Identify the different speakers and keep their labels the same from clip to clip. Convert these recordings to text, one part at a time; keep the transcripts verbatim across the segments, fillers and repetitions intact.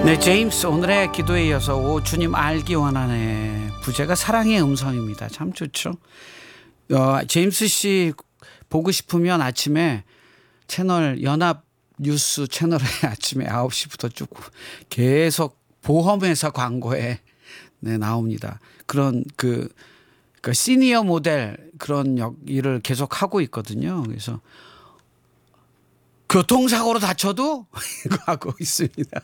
Speaker 1: 네, 제임스 오늘의 기도에 이어서 오 주님 알기 원하네. 부제가 사랑의 음성입니다. 참 좋죠. 어, 제임스 씨 보고 싶으면 아침에 채널 연합 뉴스 채널에 아침에 아홉 시부터 쭉 계속 보험회사 광고에 네, 나옵니다. 그런 그, 그 시니어 모델 그런 역 일을 계속 하고 있거든요. 그래서 교통사고로 다쳐도 이거 하고 있습니다.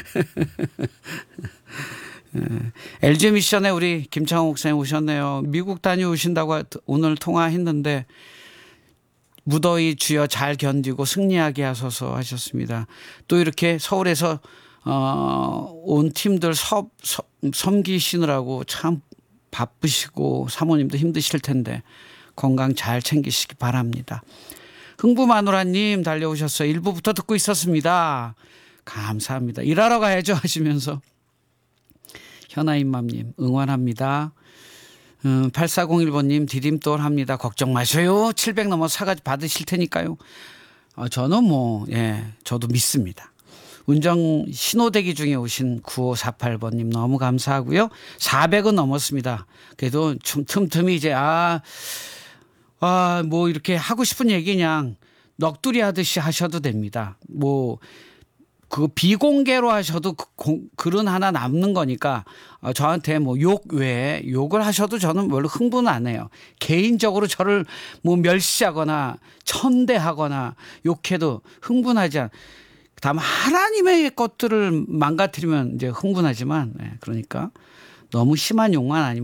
Speaker 1: 엘지 미션에 우리 김창호 목사님 오셨네요. 미국 다녀오신다고 오늘 통화했는데 무더위 주여 잘 견디고 승리하게 하소서 하셨습니다. 또 이렇게 서울에서 어, 온 팀들 섭, 섭, 섬기시느라고 참 바쁘시고 사모님도 힘드실 텐데 건강 잘 챙기시기 바랍니다. 흥부마누라님 달려오셨어요. 일부부터 듣고 있었습니다. 감사합니다. 일하러 가야죠 하시면서 현아임맘님 응원합니다. 음, 팔사공일 번님 디딤돌 합니다. 걱정 마셔요. 칠백 넘어 사가지 받으실 테니까요. 어, 저는 뭐 예, 저도 믿습니다. 운정 신호대기 중에 오신 구오사팔 번님 너무 감사하고요. 사백은 넘었습니다. 그래도 좀 틈틈이 이제 아 아, 뭐 이렇게 하고 싶은 얘기 그냥 넋두리 하듯이 하셔도 됩니다. 뭐 그 비공개로 하셔도 그 공, 글은 하나 남는 거니까 어, 저한테 뭐 욕 외에 욕을 하셔도 저는 별로 흥분 안 해요. 개인적으로 저를 뭐 멸시하거나 천대하거나 욕해도 흥분하지 않. 다만 하나님의 것들을 망가뜨리면 이제 흥분하지만 네, 그러니까 너무 심한 욕만 아니면